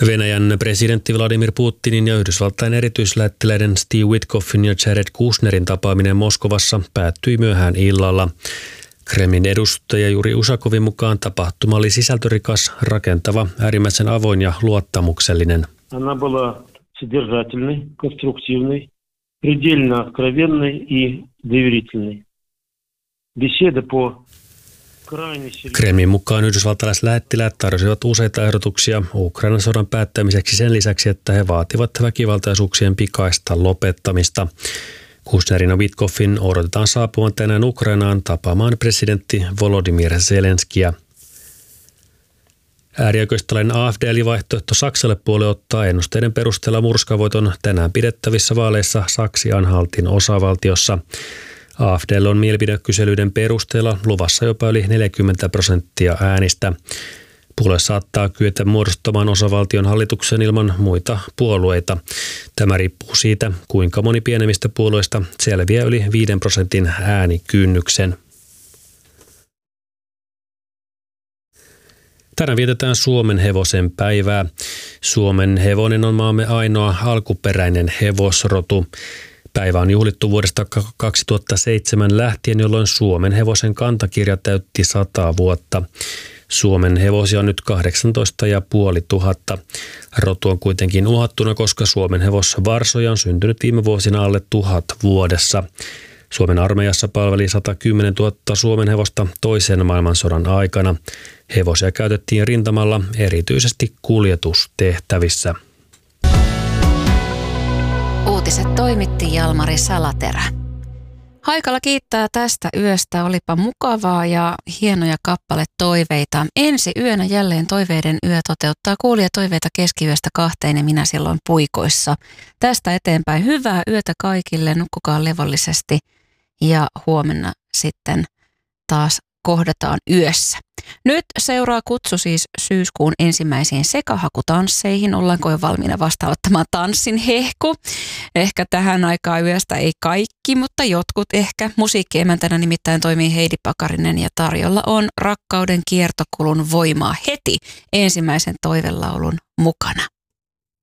Venäjän presidentti Vladimir Putinin ja Yhdysvaltain erityislähettiläiden Steve Witkoffin ja Jared Kushnerin tapaaminen Moskovassa päättyi myöhään illalla. Kremlin edustaja Juri Usakovin mukaan tapahtuma oli sisältörikas, rakentava, äärimmäisen avoin ja luottamuksellinen. Она была содержательной, конструктивной, предельно откровенной и доверительной. Беседа по Kremlin mukaan yhdysvaltalaislähettiläät tarjosivat useita ehdotuksia Ukrainan sodan päättämiseksi sen lisäksi, että he vaativat väkivaltaisuuksien pikaista lopettamista. Kushnerin ja Witkoffin odotetaan saapuvan tänään Ukrainaan tapaamaan presidentti Volodymyr Zelenskiä. Äärioikeistolainen AfD eli vaihtoehto Saksalle puolue ottaa ennusteiden perusteella murskavoiton tänään pidettävissä vaaleissa Saksi-Anhaltin osavaltiossa. AfD:llä on mielipidekyselyiden perusteella luvassa jopa yli 40% äänistä. Puolue saattaa kyetä muodostamaan osavaltion hallituksen ilman muita puolueita. Tämä riippuu siitä, kuinka moni pienemmistä puolueista selviää yli 5% äänikynnyksen. Tänään vietetään Suomen hevosen päivää. Suomen hevonen on maamme ainoa alkuperäinen hevosrotu. Päivä on juhlittu vuodesta 2007 lähtien, jolloin Suomen hevosen kantakirja täytti 100 vuotta. Suomen hevosia on nyt 18 500. Rotu on kuitenkin uhattuna, koska Suomen hevosvarsoja on syntynyt viime vuosina alle 1000 vuodessa. Suomen armeijassa palveli 110 000 Suomen hevosta toisen maailmansodan aikana. Hevosia käytettiin rintamalla erityisesti kuljetustehtävissä. Uutiset toimitti Jalmari Salaterä. Haikala kiittää tästä yöstä, olipa mukavaa ja hienoja kappaletoiveita. Ensi yönä jälleen toiveiden yö toteuttaa kuulijatoiveita keskiyöstä 2 ja minä silloin puikoissa. Tästä eteenpäin hyvää yötä kaikille, nukkukaa levollisesti ja huomenna sitten taas kohdataan yössä. Nyt seuraa kutsu siis syyskuun ensimmäisiin sekahakutansseihin. Ollaanko jo valmiina vastaanottamaan tanssin hehku? Ehkä tähän aikaan yöstä ei kaikki, mutta jotkut ehkä. Musiikkiemäntänä nimittäin toimii Heidi Pakarinen ja tarjolla on Rakkauden kiertokulun voimaa heti ensimmäisen toivelaulun mukana.